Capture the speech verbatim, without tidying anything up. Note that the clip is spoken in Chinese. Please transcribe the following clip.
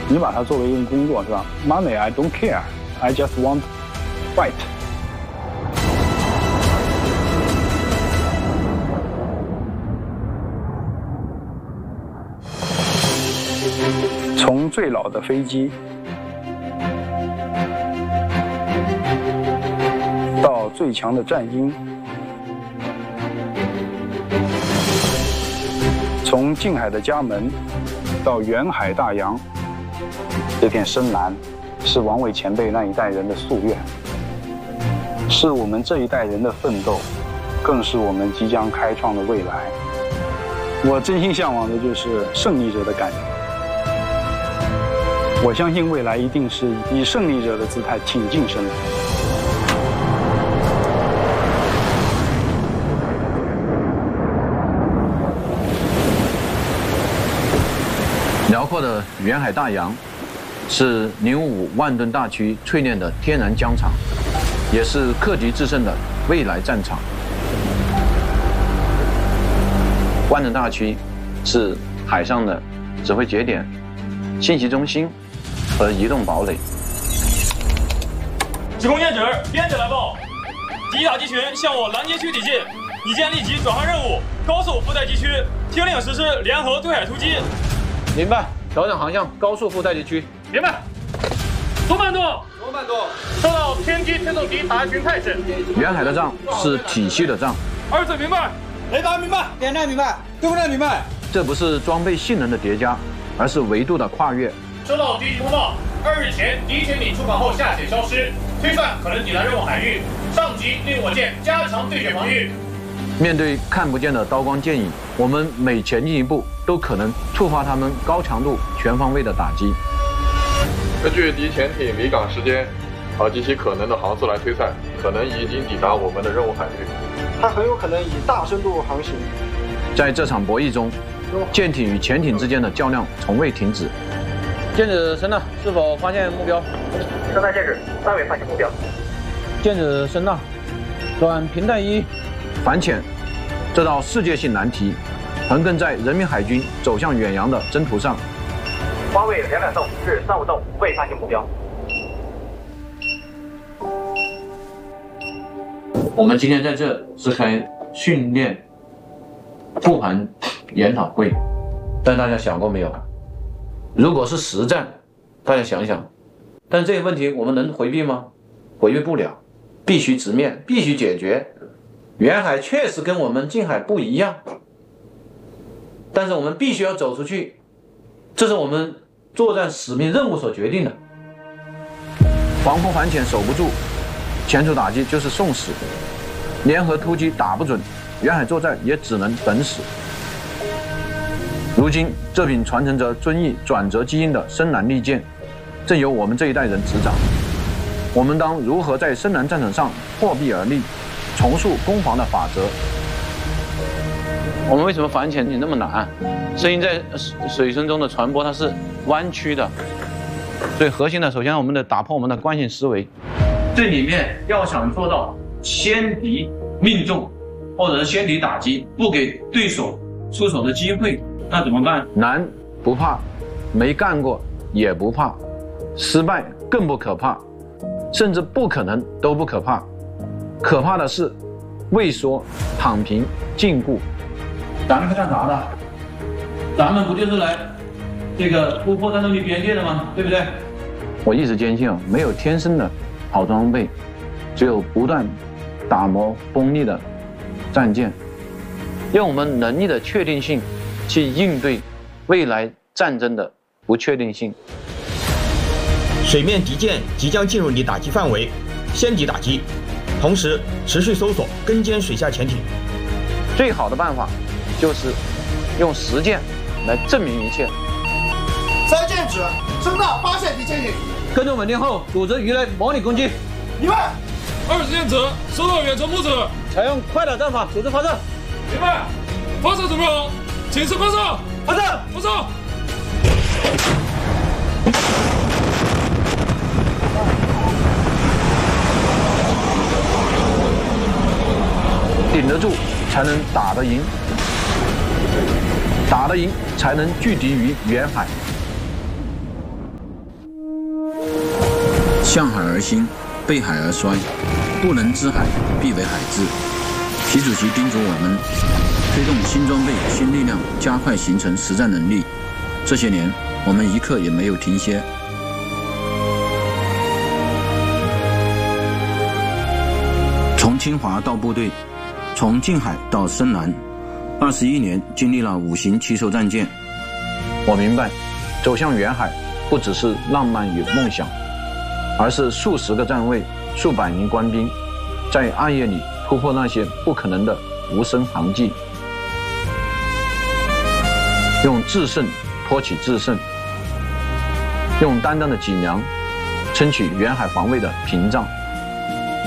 你把它作为一个工作是吧 ？Money I don't care, I just want fight。从最老的飞机到最强的战鹰，从近海的家门到远海大洋，这片深蓝是王伟前辈那一代人的夙愿，是我们这一代人的奋斗，更是我们即将开创的未来。我真心向往的就是胜利者的感觉。我相信未来一定是以胜利者的姿态挺进生活。 辽阔的远海大洋是零五五万吨大区淬炼的天然疆场，也是克敌制胜的未来战场。万吨大区是海上的指挥节点、信息中心和移动堡垒。 指控验指，编者来报，敌打击群向我拦截区抵近，已见立即转换任务，高速覆盖地区，听令实施联合对海突击。 明白，调整航向，高速覆盖地区。 明白。多慢度？ 多慢度？ 收到，天机推动敌打击群态势。 远海的仗是体系的仗。 二嘴明白。 雷达明白，电站明白，对不对？明白。 这不是装备性能的叠加，而是维度的跨越。 收到敌机通报，二日前敌潜艇出港后下潜消失，推算可能抵达任务海域，上级令我舰加强对潜防御。 面对看不见的刀光剑影，我们每前进一步都可能触发他们高强度、全方位的打击。 根据敌潜艇离港时间和及其可能的航速来推算，可能已经抵达我们的任务海域。 它很有可能以大深度航行。 在这场博弈中，舰艇与潜艇之间的较量从未停止。舰指声呐，是否发现目标？ 声呐舰指，尚未发现目标。 舰指声呐，转平带一。反潜，这道世界性难题，横亘在人民海军走向远洋的征途上。 花位两两洞至三五洞未发现目标。 我们今天在这是开训练复盘研讨会，但大家想过没有？如果是实战，大家想想，但这个问题我们能回避吗？回避不了，必须直面，必须解决。远海确实跟我们近海不一样，但是我们必须要走出去，这是我们作战使命任务所决定的。防空反潜守不住，潜出打击就是送死，联合突击打不准，远海作战也只能等死。如今这柄传承着遵义转折基因的深蓝利剑，正由我们这一代人执掌。我们当如何在深蓝战场上破壁而立，重塑攻防的法则？我们为什么反潜那么难？声音在水声中的传播它是弯曲的，所以核心的，首先我们得打破我们的惯性思维。这里面要想做到先敌命中，或者是先敌打击，不给对手出手的机会，那怎么办？难不怕，没干过也不怕，失败更不可怕，甚至不可能都不可怕。可怕的是畏缩、躺平、禁锢。咱们是干啥的？咱们不就是来这个突破战斗力边界的吗？对不对？我一直坚信啊，没有天生的好装备，只有不断打磨锋利的战舰，用我们能力的确定性去应对未来战争的不确定性。 水面敌舰即将进入你打击范围，先敌打击，同时持续搜索跟监水下潜艇。 最好的办法就是用实践来证明一切。 三舰指，声呐发现敌潜艇。 跟踪稳定后，组织鱼雷模拟攻击。 明白。 二十舰指，收到远程目指， 采用快打战法组织发射。 明白。发射准备好，请示发射。 发射， 发射。 顶得住才能打得赢，打得赢才能拒敌于远海。 向海而兴，背海而衰，不能知海，必为海滞。习主席叮嘱我们，推动新装备、新力量，加快形成实战能力。这些年，我们一刻也没有停歇。从清华到部队，从近海到深南，二十一年经历了五型奇兽战舰。 我明白，走向远海不只是浪漫与梦想，而是数十个站位、数百名官兵，在暗夜里突破那些不可能的无声航迹，用制胜托起制胜，用担当的脊梁撑起远海防卫的屏障。